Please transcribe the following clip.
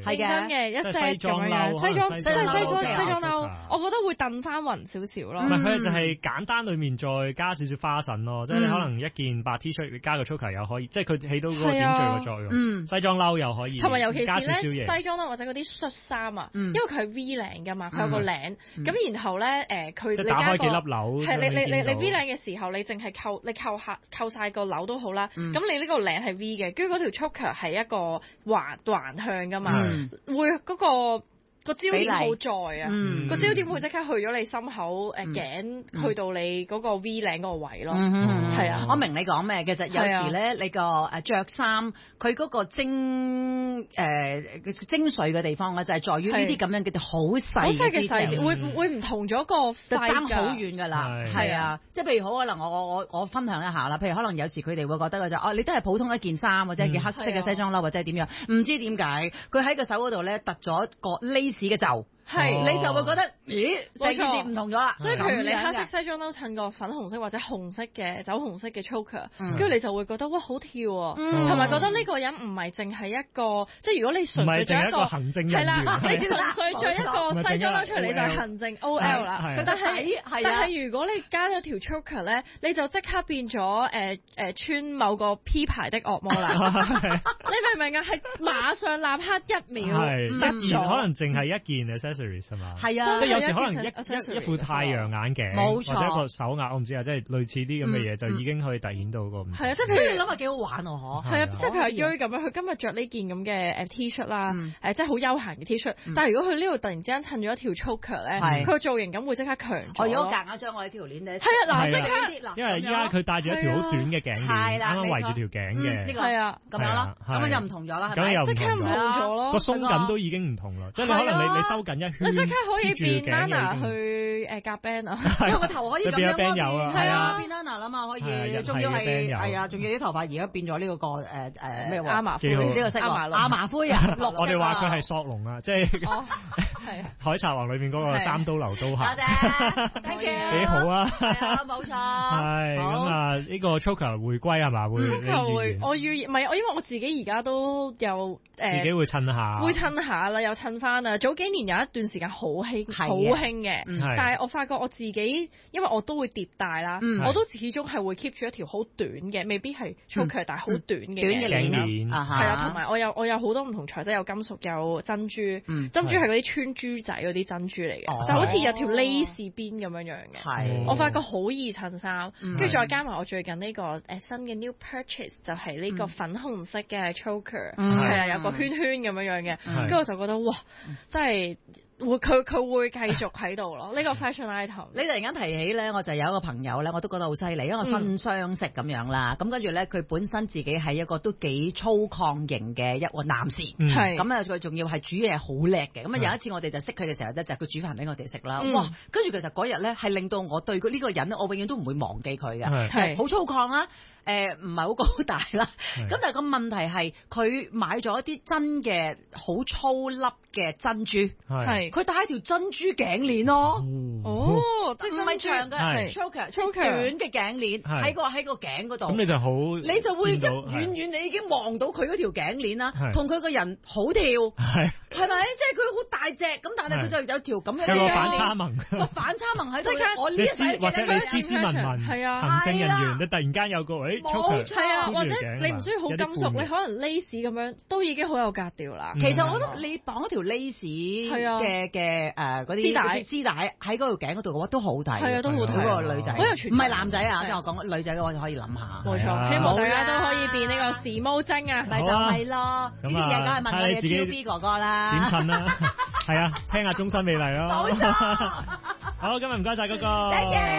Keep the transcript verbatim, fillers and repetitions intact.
係嘅， 一 set 咁樣，西裝即係西裝西裝褸，我覺得會燉翻勻少少咯。 唔係佢就係簡單裡面再加少少花臣咯，即係你可能一件白 T 恤加個 choker 又可以，即係佢起到嗰個點綴嘅作用。嗯，西裝褸又可以， 同埋尤其是咧西裝褸或者嗰啲恤衫啊，因為佢係 V 領㗎嘛，佢有個領，咁然後咧誒佢你加個係你你你你 V 領嘅時候，你淨係扣你扣下扣曬個紐都好啦，咁你呢個領係 V 嘅，跟住嗰條 choker 係一個橫橫向㗎嘛，會嗰個。個焦點好在啊，個焦點會即刻去咗你心口誒頸，去到你嗰個 V 領嗰個位咯，係啊， 我明你講咩，其實有時咧你個誒著衫佢嗰個精誒精髓嘅地方咧，就係在於呢啲咁樣嘅好細嘅細節， 會會唔同咗個就爭好遠㗎啦，係啊，即係譬如好可能我我我我分享一下啦，譬如可能有時佢哋會覺得嘅就哦，你都係普通一件衫或者一件黑色嘅西裝褸或者係點樣，唔知點解佢喺個手嗰度咧突咗個 lace 嘅袖，係你就會覺得咦，成件事唔同咗啦。 所以譬如你黑色西裝褸襯個粉紅色或者紅色嘅酒紅色嘅 choker，跟住你就會覺得哇好跳啊，同埋覺得呢個人唔係淨係一個，即係如果你純粹做一個行政人員， 係啦，你純粹做一個西裝褸出嚟你就行政 O L 啦。但係但係如果你加咗條 choker 咧，你就即刻變咗誒誒穿某個 P 牌的惡魔啦。你明唔明啊？係馬上立刻一秒得咗， 可能淨係一件係嘛？ 係啊， 即係有時可能一一一副太陽眼鏡，冇錯，或者一個手鐲，我唔知啊，即係類似啲咁嘅嘢，就已經可以突顯到個唔同。 係啊，即係譬如你諗下幾好玩喎，嗬？ 係啊，即係譬如阿 Ray 咁樣，佢今日着呢件咁嘅誒 T 恤啦，誒即係好休閒嘅 T 恤，但係如果佢呢度突然之間襯咗一條 choker 咧，佢個造型感會即刻強咗。 我如果夾硬將我呢條鏈咧， 係啊，嗱即刻， 因為依家佢戴住一條好短嘅頸鏈，啱啱圍住條頸嘅， 係啊， 咁樣咯，咁樣就唔同咗啦，係咪？ 即刻唔同咗咯， 個鬆感都已經唔同啦，即係可能你你收緊一圈， 你即刻可以變 Nana 去誒夾 band 啊， 因為個頭可以咁樣變 band 啊， 係啊，變 Nana 啦嘛，可以，仲要係係啊，仲要啲頭髮而家變咗呢個個誒誒咩亞麻灰呢個色亞亞麻灰啊， 我哋話佢係索隆啊，即係係海賊王裏邊嗰個三刀流刀客， 多謝，thank you， 幾好啊， 係啊，冇錯， 係咁啊，呢個 choker 回歸係嘛？會 choker 會，我預唔係我因為我自己而家都有誒， 自己會襯下， 會襯下啦，又襯翻啊，早幾年有一段時間好興，好興嘅，但係我發覺我自己，因為我都會疊戴啦，我都始終係會 keep 住一條好短嘅，未必係 choker，但係好短嘅短嘅鏈， 係啊，同埋我有我有好多唔同材質，有金屬，有珍珠，珍珠係嗰啲穿珠仔嗰啲珍珠嚟嘅，就好似有條 lace 邊咁樣樣嘅，係，我發覺好易襯衫，跟住再加埋我最近呢個誒新嘅 new purchase 就係呢個粉紅色嘅 choker，係啊，有個圈圈咁樣樣嘅，跟住我就覺得哇，真係〜會佢佢會繼續喺度咯，呢個 fashion item。 你突然間提起咧，我就有一個朋友咧，我都覺得好犀利，因為我新相識咁樣啦。咁跟住咧，佢本身自己係一個都幾粗獷型嘅一個男士，係咁啊，佢仲要係煮嘢好叻嘅。咁啊，有一次我哋就識佢嘅時候咧，就佢煮飯俾我哋食啦。哇！跟住其實嗰日咧係令到我對佢呢個人咧，我永遠都唔會忘記佢嘅，係好粗獷啦。誒唔係好高大啦，咁但係個問題係佢買咗一啲真嘅好粗粒嘅珍珠，係佢戴一條珍珠頸鏈咯，哦，即係唔係長嘅 choker choker 短嘅頸鏈喺個喺個頸嗰度， 咁你就好， 你就會一遠遠你已經望到佢嗰條頸鏈啦，同佢個人好跳，係係咪？即係佢好大隻，咁但係佢就有條咁樣有個反差萌， 個反差萌喺度，我呢啲或者你斯斯文文係啊，行政人員你突然間有個誒。 冇錯啊，或者你唔需要好金屬，你可能 lace 咁樣都已經好有格調啦。 其實我覺得你綁一條 lace 嘅嘅誒嗰啲絲帶絲帶喺嗰條頸嗰度嘅話都好睇，係啊，都好睇嗰個女仔，好有傳統。唔係男仔啊，即係我講女仔嘅話就可以諗下。冇錯，希望大家都可以變呢個時髦精啊，咪就係咯。呢啲嘢梗係問我哋嘅超 B 哥哥啦。 點襯啦？係啊，聽下終身美麗咯。冇錯。好，今日唔該曬嗰個。